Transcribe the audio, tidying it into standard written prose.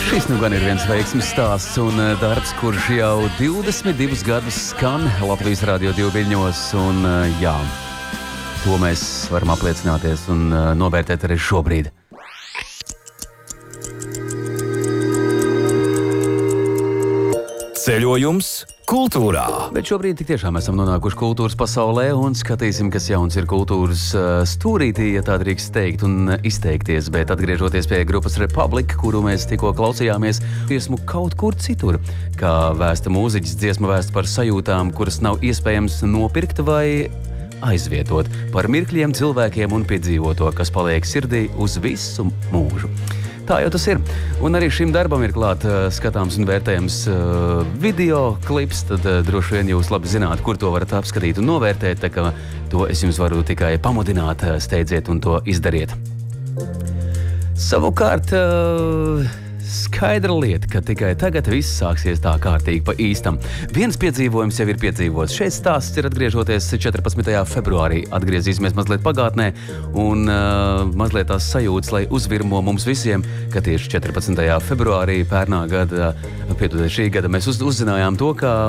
Šis nu gan ir viens veiksmes stāsts un darbs, kurš jau 22 gadus skan Latvijas Radio 2 viļņos, un jā, to mēs varam apliecināties un novērtēt arī šobrīd. Ceļojums kultūrā. Bet šobrīd tik tiešām esam nonākuši kultūras pasaulē un skatīsim, kas jauns ir kultūras stūrītī, ja tā drīkst teikt un izteikties. Bet atgriežoties pie grupas Republic, kuru mēs tikko klausījāmies, dziesmu kaut kur citur. Kā vēsta mūziķis, dziesma vēsta par sajūtām, kuras nav iespējams nopirkt vai aizvietot. Par mirkļiem, cilvēkiem un piedzīvoto, kas paliek sirdī uz visu mūžu. Tā jau tas ir. Un arī šim darbam ir klāt skatāms un vērtējams video klips, tad droši vien jūs labi zināt, kur to varat apskatīt un novērtēt, tā ka to es jums varu tikai pamudināt, steidziet un to izdariet. Savukārt, skaidra lieta, ka tikai tagad viss sāksies tā kārtīgi pa īstam. Viens piedzīvojums jau ir piedzīvots. Šeit stāsts ir atgriežoties 14. februārī. Atgriezīsimies mazliet pagātnē un mazliet tās sajūtas, lai uzvirmo mums visiem, ka tieši 14. februārī pērnā gada, šī gada mēs uzzinājām to, ka